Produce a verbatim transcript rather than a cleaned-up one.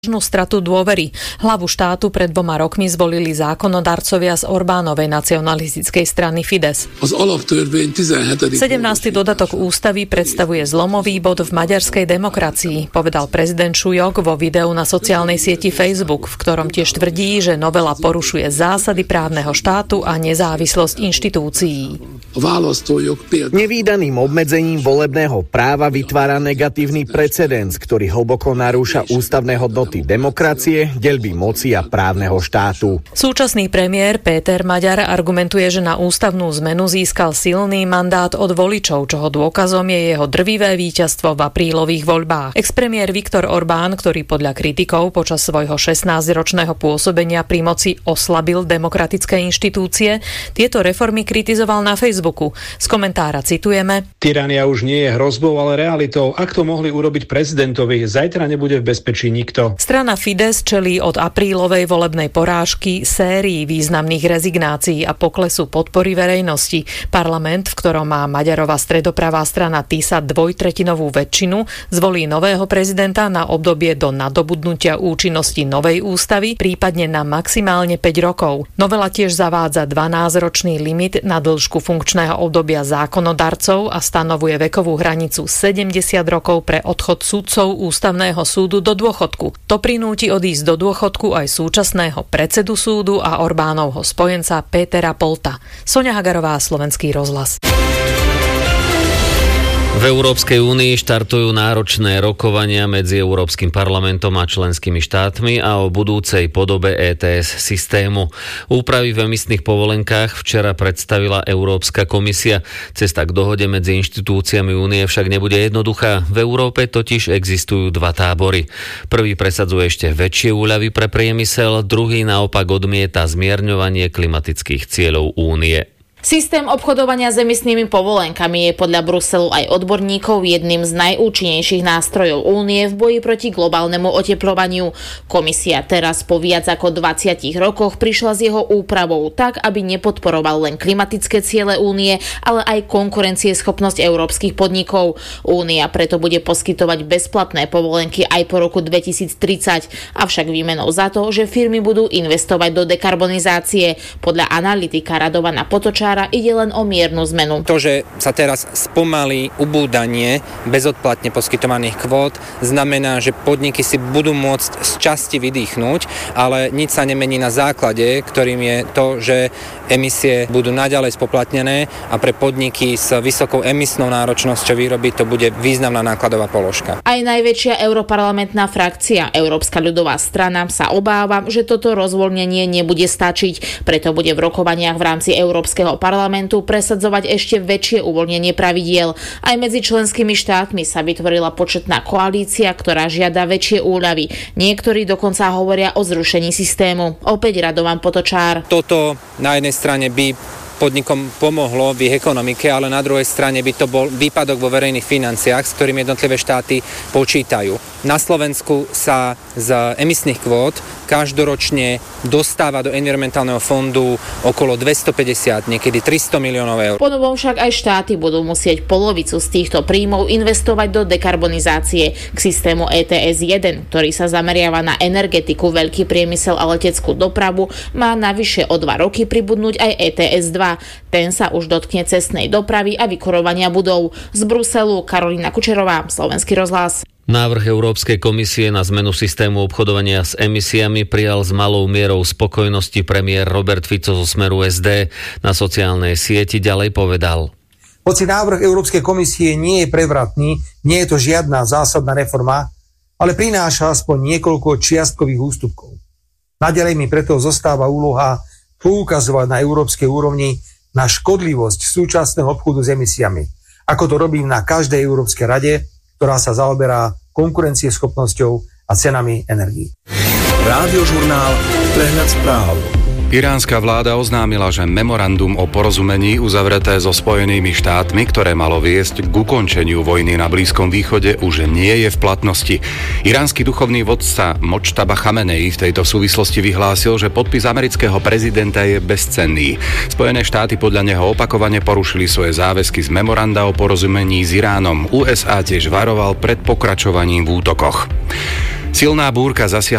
stratu dôvery. Hlavu štátu pred dvoma rokmi zvolili zákonodarcovia z Orbánovej nacionalistickej strany Fidesz. sedemnásty dodatok ústavy predstavuje zlomový bod v maďarskej demokracii, povedal prezident Šujok vo videu na sociálnej sieti Facebook, v ktorom tiež tvrdí, že novela porušuje zásady právneho štátu a nezávislosť inštitúcií. Nevídaným obmedzením volebného práva vytvára negatívny precedens, ktorý hlboko narúša ústavné hodnoty demokracie, deľby moci a právneho štátu. Súčasný premiér Péter Maďar argumentuje, že na ústavnú zmenu získal silný mandát od voličov, čoho dôkazom je jeho drvivé víťazstvo v aprílových voľbách. Expremiér Viktor Orbán, ktorý podľa kritikov počas svojho šestnásťročného pôsobenia pri moci oslabil demokratické inštitúcie, tieto reformy kritizoval na Facebooku. Z komentára citujeme: Tyrania už nie je hrozbou, ale realitou. Ak to mohli urobiť prezidentovi, zajtra nebude v bezpečí nikto. Strana Fidesz čelí od aprílovej volebnej porážky sérii významných rezignácií a poklesu podpory verejnosti. Parlament, v ktorom má Maďarova stredopravá strana Tisa dvojtretinovú väčšinu, zvolí nového prezidenta na obdobie do nadobudnutia účinnosti novej ústavy, prípadne na maximálne päť rokov. Novela tiež zavádza dvanásťročný limit na dĺžku funkčného obdobia zákonodarcov a stanovuje vekovú hranicu sedemdesiat rokov pre odchod sudcov ústavného súdu do dôchodku. To prinúti odísť do dôchodku aj súčasného predsedu súdu a Orbánovho spojenca Pétera Polta. Soňa Hagarová, Slovenský rozhlas. V Európskej únii štartujú náročné rokovania medzi Európskym parlamentom a členskými štátmi a o budúcej podobe é té es systému. Úpravy v emisných povolenkách včera predstavila Európska komisia. Cesta k dohode medzi inštitúciami únie však nebude jednoduchá. V Európe totiž existujú dva tábory. Prvý presadzuje ešte väčšie úľavy pre priemysel, druhý naopak odmieta zmierňovanie klimatických cieľov únie. Systém obchodovania s emisnými povolenkami je podľa Bruselu aj odborníkov jedným z najúčinnejších nástrojov únie v boji proti globálnemu otepľovaniu. Komisia teraz po viac ako dvadsiatich rokoch prišla s jeho úpravou tak, aby nepodporoval len klimatické ciele únie, ale aj konkurencieschopnosť európskych podnikov. Únia preto bude poskytovať bezplatné povolenky aj po roku dvetisíctridsať, avšak výmenou za to, že firmy budú investovať do dekarbonizácie. Podľa analytika Radovana Potočára ide len o miernu zmenu. To, že sa teraz spomalí ubúdanie bezodplatne poskytovaných kvót, znamená, že podniky si budú môcť z časti vydýchnuť, ale nič sa nemení na základe, ktorým je to, že emisie budú naďalej spoplatnené a pre podniky s vysokou emisnou náročnosťou výroby to bude významná nákladová položka. Aj najväčšia europarlamentná frakcia, Európska ľudová strana, sa obáva, že toto rozvoľnenie nebude stačiť, preto bude v rokovaniach v rámci Európskeho parlamentu presadzovať ešte väčšie uvoľnenie pravidiel. Aj medzi členskými štátmi sa vytvorila početná koalícia, ktorá žiada väčšie úľavy. Niektorí dokonca hovoria o zrušení systému. Opäť Radovan Potočár. Toto na jednej strane by podnikom pomohlo v ich ekonomike, ale na druhej strane by to bol výpadok vo verejných financiách, s ktorým jednotlivé štáty počítajú. Na Slovensku sa z emisných kvót každoročne dostáva do environmentálneho fondu okolo dvestopäťdesiat, niekedy tristo miliónov eur. Ponovom však aj štáty budú musieť polovicu z týchto príjmov investovať do dekarbonizácie. K systému é té es jeden, ktorý sa zameriava na energetiku, veľký priemysel a leteckú dopravu, má navyše o dva roky pribudnúť aj é té es dva. Ten sa už dotkne cestnej dopravy a vykurovania budov. Z Bruselu Karolína Kučerová, Slovenský rozhlas. Návrh Európskej komisie na zmenu systému obchodovania s emisiami prijal s malou mierou spokojnosti premiér Robert Fico zo Smeru es dé. Na sociálnej sieti ďalej povedal: Hoci návrh Európskej komisie nie je prevratný, nie je to žiadna zásadná reforma, ale prináša aspoň niekoľko čiastkových ústupkov. Naďalej mi preto zostáva úloha poukazovať na európskej úrovni na škodlivosť súčasného obchodu s emisiami, ako to robím na každej Európskej rade, ktorá sa zaoberá konkurencieschopnosťou a cenami energií. Rádiožurnál Prehľad správ. Iránska vláda oznámila, že memorandum o porozumení uzavreté so Spojenými štátmi, ktoré malo viesť k ukončeniu vojny na Blízkom východe, už nie je v platnosti. Iránsky duchovný vodca Močtaba Chamenei v tejto súvislosti vyhlásil, že podpis amerického prezidenta je bezcenný. Spojené štáty podľa neho opakovane porušili svoje záväzky z memoranda o porozumení s Iránom. ú es á tiež varoval pred pokračovaním v útokoch. Silná búrka zasiahla